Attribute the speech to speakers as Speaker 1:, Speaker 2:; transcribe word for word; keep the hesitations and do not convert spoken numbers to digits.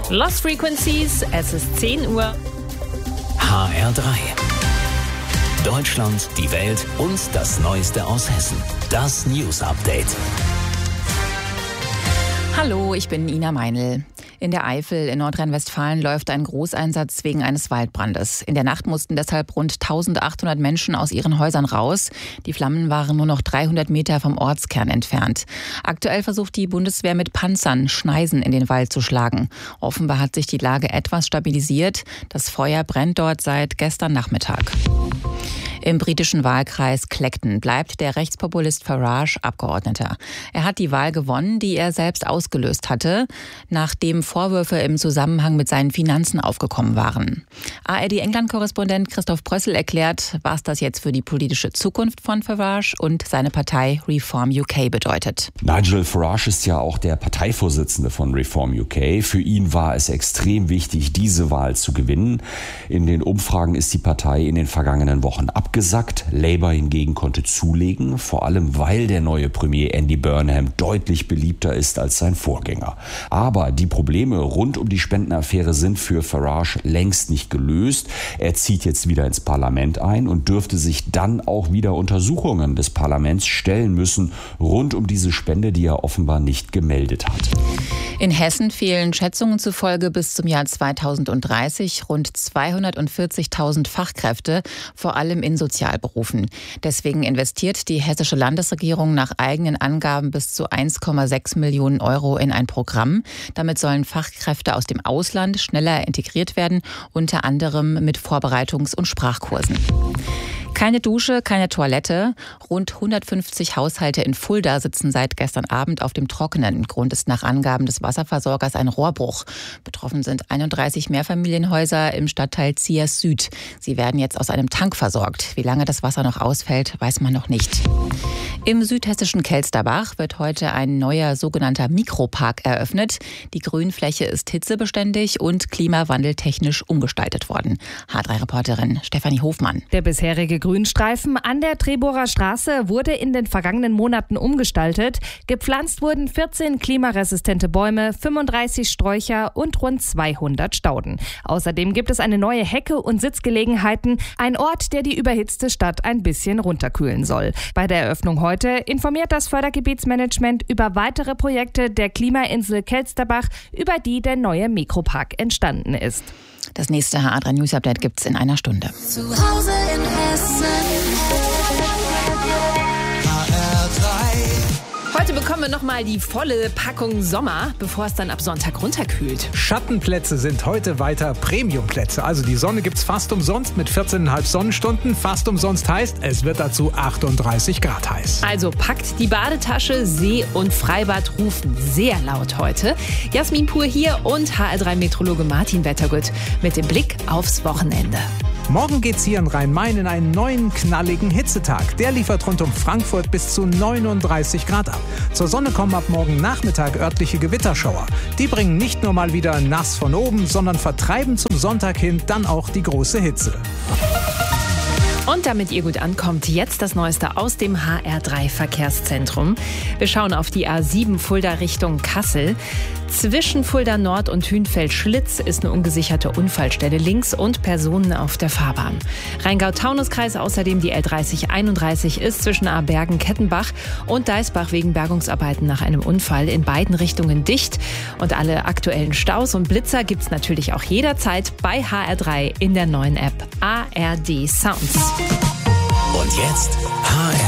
Speaker 1: Lost Frequencies, es ist zehn Uhr.
Speaker 2: H R drei. Deutschland, die Welt und das Neueste aus Hessen. Das News Update.
Speaker 3: Hallo, ich bin Ina Meinl. In der Eifel in Nordrhein-Westfalen läuft ein Großeinsatz wegen eines Waldbrandes. In der Nacht mussten deshalb rund eintausendachthundert Menschen aus ihren Häusern raus. Die Flammen waren nur noch dreihundert Meter vom Ortskern entfernt. Aktuell versucht die Bundeswehr mit Panzern Schneisen in den Wald zu schlagen. Offenbar hat sich die Lage etwas stabilisiert. Das Feuer brennt dort seit gestern Nachmittag. Im britischen Wahlkreis Clacton bleibt der Rechtspopulist Farage Abgeordneter. Er hat die Wahl gewonnen, die er selbst ausgelöst hatte, nachdem Vorwürfe im Zusammenhang mit seinen Finanzen aufgekommen waren. A R D-England-Korrespondent Christoph Brössel erklärt, was das jetzt für die politische Zukunft von Farage und seine Partei Reform U K bedeutet.
Speaker 4: Nigel Farage ist ja auch der Parteivorsitzende von Reform U K. Für ihn war es extrem wichtig, diese Wahl zu gewinnen. In den Umfragen ist die Partei in den vergangenen Wochen abgesagt. Abgesagt. Labour hingegen konnte zulegen, vor allem weil der neue Premier Andy Burnham deutlich beliebter ist als sein Vorgänger. Aber die Probleme rund um die Spendenaffäre sind für Farage längst nicht gelöst. Er zieht jetzt wieder ins Parlament ein und dürfte sich dann auch wieder Untersuchungen des Parlaments stellen müssen rund um diese Spende, die er offenbar nicht gemeldet hat.
Speaker 3: In Hessen fehlen Schätzungen zufolge bis zum Jahr zweitausenddreißig rund zweihundertvierzigtausend Fachkräfte, vor allem in Sozialberufen. Deswegen investiert die hessische Landesregierung nach eigenen Angaben bis zu eins Komma sechs Millionen Euro in ein Programm. Damit sollen Fachkräfte aus dem Ausland schneller integriert werden, unter anderem mit Vorbereitungs- und Sprachkursen. Keine Dusche, keine Toilette. Rund hundertfünfzig Haushalte in Fulda sitzen seit gestern Abend auf dem Trockenen. Grund ist nach Angaben des Wasserversorgers ein Rohrbruch. Betroffen sind einunddreißig Mehrfamilienhäuser im Stadtteil Ziers Süd. Sie werden jetzt aus einem Tank versorgt. Wie lange das Wasser noch ausfällt, weiß man noch nicht. Im südhessischen Kelsterbach wird heute ein neuer sogenannter Mikropark eröffnet. Die Grünfläche ist hitzebeständig und klimawandeltechnisch umgestaltet worden. H drei-Reporterin Stefanie Hofmann.
Speaker 1: Der bisherige Grünstreifen an der Treborer Straße wurde in den vergangenen Monaten umgestaltet. Gepflanzt wurden vierzehn klimaresistente Bäume, fünfunddreißig Sträucher und rund zweihundert Stauden. Außerdem gibt es eine neue Hecke und Sitzgelegenheiten, ein Ort, der die überhitzte Stadt ein bisschen runterkühlen soll. Bei der Eröffnung heute informiert das Fördergebietsmanagement über weitere Projekte der Klimainsel Kelsterbach, über die der neue Mikropark entstanden ist.
Speaker 3: Das nächste H R drei News Update gibt's in einer Stunde.
Speaker 5: Zu Hause in Hessen. H R drei.
Speaker 1: Heute bekommen wir nochmal die volle Packung Sommer, bevor es dann ab Sonntag runterkühlt.
Speaker 6: Schattenplätze sind heute weiter Premiumplätze. Also die Sonne gibt's fast umsonst mit vierzehn Komma fünf Sonnenstunden. Fast umsonst heißt, es wird dazu achtunddreißig Grad heiß.
Speaker 1: Also packt die Badetasche, See- und Freibad rufen sehr laut heute. Jasmin Pur hier und H R drei Meteorologe Martin Wettergut mit dem Blick aufs Wochenende.
Speaker 6: Morgen geht's hier in Rhein-Main in einen neuen knalligen Hitzetag. Der liefert rund um Frankfurt bis zu neununddreißig Grad ab. Zur Sonne kommen ab morgen Nachmittag örtliche Gewitterschauer. Die bringen nicht nur mal wieder nass von oben, sondern vertreiben zum Sonntag hin dann auch die große Hitze.
Speaker 1: Und damit ihr gut ankommt, jetzt das Neueste aus dem H R drei Verkehrszentrum. Wir schauen auf die A sieben Fulda Richtung Kassel. Zwischen Fulda Nord und Hünfeld-Schlitz ist eine ungesicherte Unfallstelle links und Personen auf der Fahrbahn. Rheingau-Taunus-Kreis außerdem die L dreißig einunddreißig ist zwischen Abergen-Kettenbach und Deisbach wegen Bergungsarbeiten nach einem Unfall in beiden Richtungen dicht. Und alle aktuellen Staus und Blitzer gibt's natürlich auch jederzeit bei H R drei in der neuen App A R D Sounds.
Speaker 2: Und jetzt H R